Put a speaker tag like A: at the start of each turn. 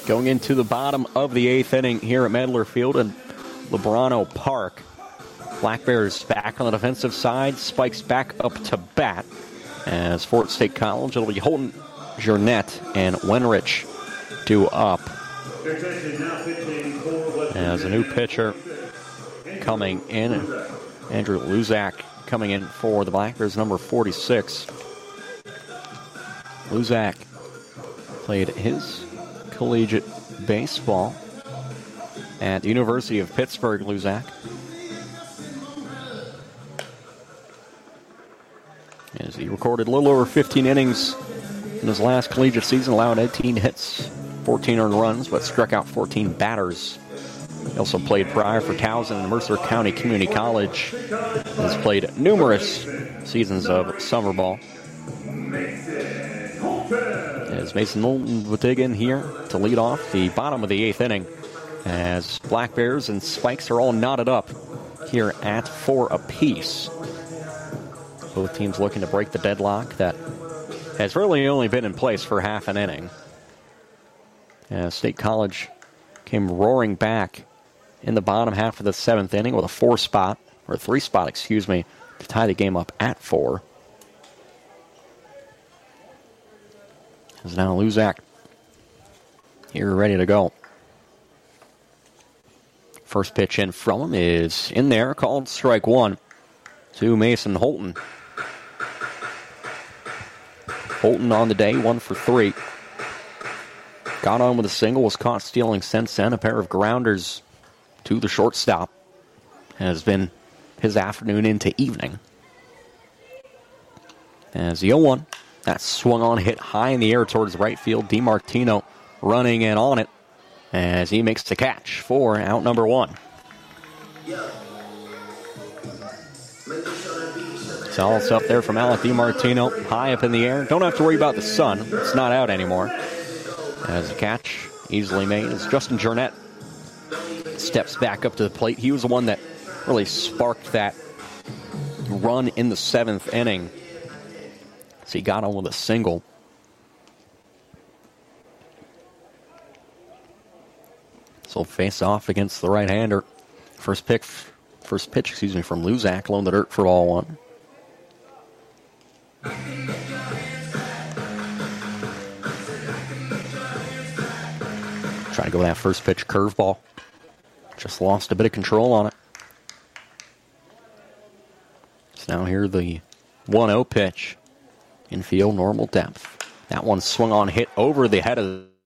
A: Going into the bottom of the 8th inning here at Medler Field and Lebrano Park. Black Bears back on the defensive side. Spikes back up to bat. As Fort State College, it'll be Holton, Jernette, and Wenrich due up. As a new pitcher coming in, Andrew Luzak coming in for the Black Bears, number 46. Luzak played his collegiate baseball at the University of Pittsburgh. Luzak as he recorded a little over 15 innings in his last collegiate season, allowed 18 hits, 14 earned runs, but struck out 14 batters. He also played prior for Towson and Mercer County Community College. Has played numerous seasons of summer ball. As Mason Holton will dig in here to lead off the bottom of the 8th inning, as Black Bears and Spikes are all knotted up here at 4 apiece. Both teams looking to break the deadlock that has really only been in place for half an inning. As State College came roaring back in the bottom half of the 7th inning with a 3 spot, to tie the game up at 4. As now Luzak here ready to go. First pitch in from him is in there, called strike 1 to Mason Holton. Holton on the day, 1 for 3. Got on with a single, was caught stealing since then. A pair of grounders to the shortstop has been his afternoon into evening. As the 0-1, that swung on, hit high in the air towards right field. DiMartino running in on it as he makes the catch for out number 1. Solid stuff there from Alec DiMartino, high up in the air. Don't have to worry about the sun. It's not out anymore. As the catch easily made as Justin Jernette steps back up to the plate. He was the one that really sparked that run in the 7th inning. So he got on with a single. So face off against the right-hander. First pitch, from Luzak, along the dirt for ball 1. Trying to go with that first pitch curveball. Just lost a bit of control on it. So now here the 1-0 pitch. Infield, normal depth. That one swung on, hit over the head of